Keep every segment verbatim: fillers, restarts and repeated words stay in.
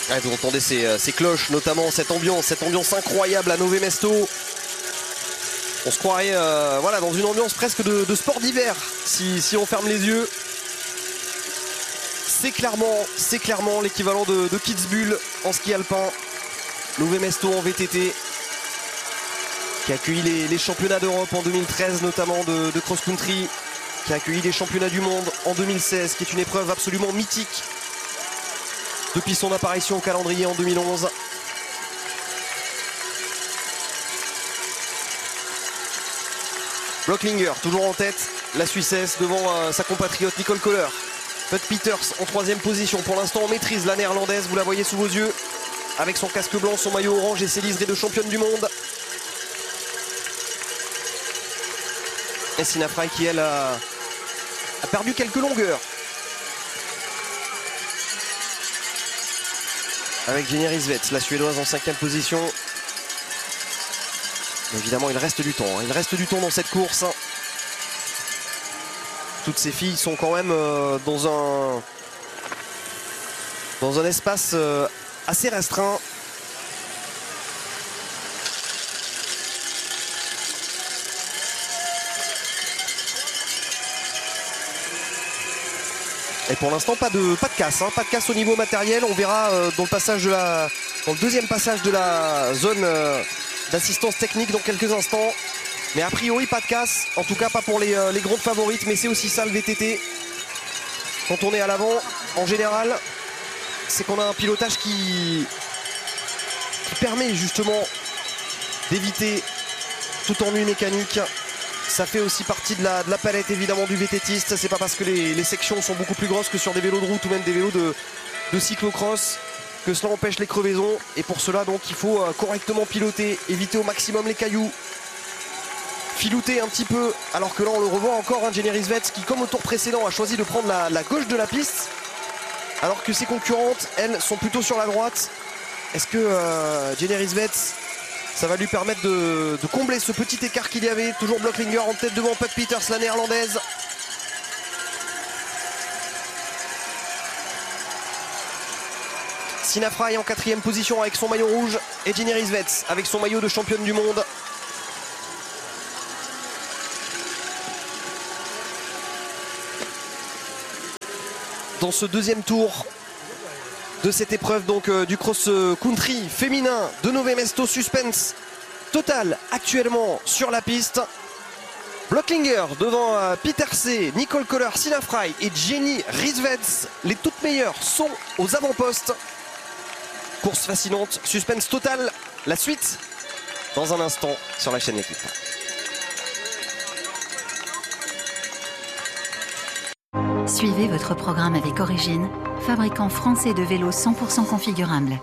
Ouais, vous entendez ces, ces cloches, notamment cette ambiance, cette ambiance incroyable à Nové Mesto. On se croirait euh, voilà, dans une ambiance presque de, de sport d'hiver, si, si on ferme les yeux. C'est clairement, c'est clairement l'équivalent de, de Kitzbühel en ski alpin. Nové Mesto en V T T, qui a accueilli les, les championnats d'Europe en deux mille treize, notamment de, de cross-country, qui a accueilli les championnats du monde en deux mille seize, qui est une épreuve absolument mythique depuis son apparition au calendrier en deux mille onze. Blocklinger toujours en tête, la Suissesse devant euh, sa compatriote Nicole Kohler. Put Peters en troisième position, pour l'instant on maîtrise la néerlandaise, vous la voyez sous vos yeux, avec son casque blanc, son maillot orange et ses liserés de championne du monde. Et Sina Frey qui elle a, a perdu quelques longueurs. Avec Jenny Rissveds, la suédoise en cinquième position. Mais évidemment il reste du temps, hein. il reste du temps dans cette course. Toutes ces filles sont quand même euh, dans un dans un espace euh, assez restreint. Et pour l'instant pas de pas de casse, hein, pas de casse au niveau matériel. On verra euh, dans le passage de la dans le deuxième passage de la zone euh, d'assistance technique dans quelques instants. Mais a priori pas de casse, en tout cas pas pour les, euh, les grandes favorites, mais c'est aussi ça le V T T. Quand on est à l'avant, en général, c'est qu'on a un pilotage qui, qui permet justement d'éviter tout ennui mécanique. Ça fait aussi partie de la, de la palette évidemment du VTTiste. C'est pas parce que les, les sections sont beaucoup plus grosses que sur des vélos de route ou même des vélos de, de cyclocross que cela empêche les crevaisons. Et pour cela donc il faut euh, correctement piloter, éviter au maximum les cailloux. Filouter un petit peu, alors que là on le revoit encore, hein, Jenny Rissveds qui comme au tour précédent a choisi de prendre la, la gauche de la piste, alors que ses concurrentes, elles, sont plutôt sur la droite. Est-ce que euh, Jenny Rissveds, ça va lui permettre de, de combler ce petit écart qu'il y avait? Toujours Blocklinger en tête devant Put Peters, la néerlandaise. Sina Frey en quatrième position avec son maillot rouge, et Jenny Rissveds avec son maillot de championne du monde. Dans ce deuxième tour de cette épreuve donc euh, du cross-country féminin de Nové Mesto, suspense total actuellement sur la piste. Blocklinger devant euh, Peter C, Nicole Kohler, Sina Frey et Jenny Rissveds. Les toutes meilleures sont aux avant-postes. Course fascinante, suspense total. La suite dans un instant sur la chaîne L'équipe. Suivez votre programme avec Origine, fabricant français de vélos cent pour cent configurables.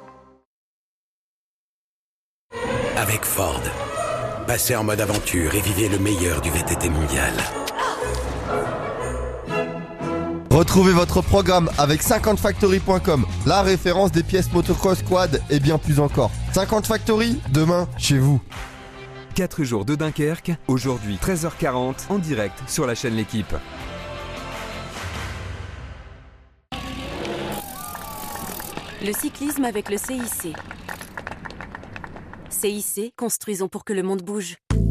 Avec Ford, passez en mode aventure et vivez le meilleur du V T T mondial. Retrouvez votre programme avec cinquante factory point com, la référence des pièces motocross, quad et bien plus encore. cinquante Factory, demain, chez vous. quatre jours de Dunkerque, aujourd'hui treize heures quarante, en direct sur la chaîne L'équipe. Le cyclisme avec le C I C. C I C, construisons pour que le monde bouge.